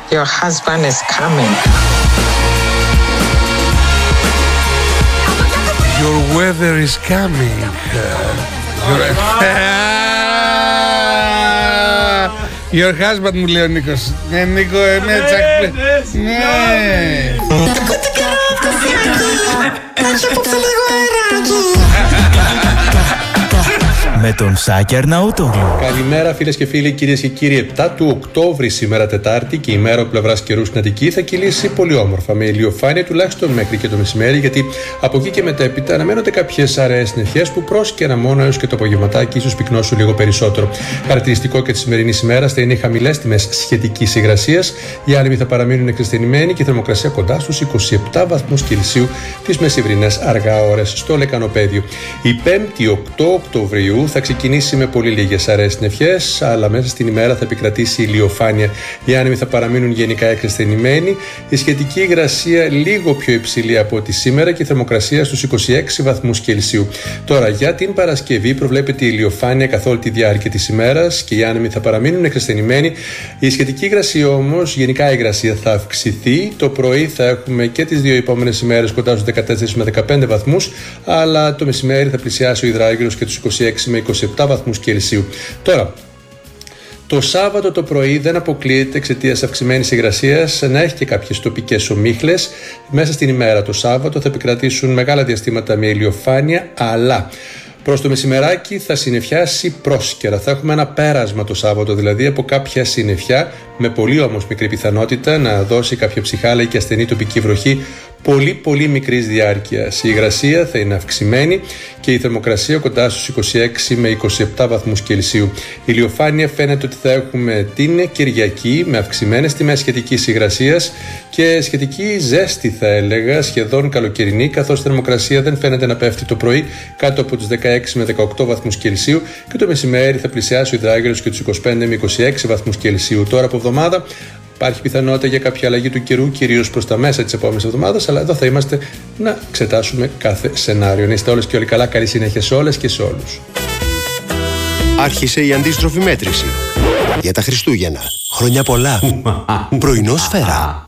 Your husband is coming. Your weather is coming. Your husband μου λέει ο Νίκος. Ναι, Νίκο, ναι, τσακ. Ναι. Με τον Σάκη Αρναούτογλου. Καλημέρα φίλες και φίλοι, κυρίες και κύριοι. 7 του Οκτώβρη σήμερα Τετάρτη και η μέρα από πλευράς καιρού στην Αττική θα κυλήσει πολύ όμορφα με ηλιοφάνεια τουλάχιστον μέχρι και το μεσημέρι, γιατί από εκεί και μετέπειτα αναμένονται κάποιες αραιές νεφιές που πρόσκαιρα μόνο έως και το απογευματάκι ίσως πυκνώσουν λίγο περισσότερο. Χαρακτηριστικό και τη σημερινή ημέρα θα είναι οι χαμηλές τιμές σχετικής υγρασίας. Οι άνεμοι θα παραμείνουν εξασθενημένοι και η θερμοκρασία κοντά στους 27 βαθμούς Κελσίου τις μεσημβρινές αργά ώρες στο Λεκανοπέδιο. Η 5η 8 Οκτωβρίου θα ξεκινήσει με πολύ λίγες αραιές νεφιές, αλλά μέσα στην ημέρα θα επικρατήσει ηλιοφάνεια. Οι άνεμοι θα παραμείνουν γενικά εξασθενημένοι, η σχετική υγρασία λίγο πιο υψηλή από ό,τι σήμερα και η θερμοκρασία στους 26 βαθμούς Κελσίου. Τώρα, για την Παρασκευή προβλέπεται η ηλιοφάνεια καθ' όλη τη διάρκεια της ημέρας και οι άνεμοι θα παραμείνουν εξασθενημένοι. Η σχετική υγρασία όμως, γενικά η υγρασία θα αυξηθεί. Το πρωί θα έχουμε και τις δύο επόμενες ημέρες κοντά στους 14 με 15 βαθμούς, αλλά το μεσημέρι θα πλησιάσει ο υδράργυρος και τους 26 με 27 βαθμούς Κελσίου. Τώρα, το Σάββατο το πρωί δεν αποκλείεται εξαιτίας αυξημένης υγρασίας να έχει και κάποιες τοπικές ομίχλες. Μέσα στην ημέρα το Σάββατο θα επικρατήσουν μεγάλα διαστήματα με ηλιοφάνεια, αλλά προς το μεσημεράκι θα συννεφιάσει πρόσκαιρα. Θα έχουμε ένα πέρασμα το Σάββατο, δηλαδή από κάποια συννεφιά, με πολύ όμως μικρή πιθανότητα να δώσει κάποια ψυχάλα και ασθενή τοπική βροχή πολύ μικρής διάρκειας. Η υγρασία θα είναι αυξημένη και η θερμοκρασία κοντά στους 26 με 27 βαθμούς Κελσίου. Η ηλιοφάνεια φαίνεται ότι θα έχουμε την Κυριακή με αυξημένες τιμές σχετικής υγρασίας και σχετική ζέστη, θα έλεγα, σχεδόν καλοκαιρινή, καθώς η θερμοκρασία δεν φαίνεται να πέφτει το πρωί κάτω από τους 16 με 18 βαθμούς Κελσίου και το μεσημέρι θα πλησιάσει ο υδράργυρος και τους 25 με 26 βαθμούς Κελσίου. Τώρα από εβδομάδα υπάρχει πιθανότητα για κάποια αλλαγή του καιρού, κυρίως προς τα μέσα της επόμενης εβδομάδας, αλλά εδώ θα είμαστε να εξετάσουμε κάθε σενάριο. Να είστε όλες και όλοι καλά, καλή συνέχεια σε όλες και σε όλους. Άρχισε η αντίστροφη μέτρηση για τα Χριστούγεννα. Χρόνια πολλά. Πρωινό Σφαίρα.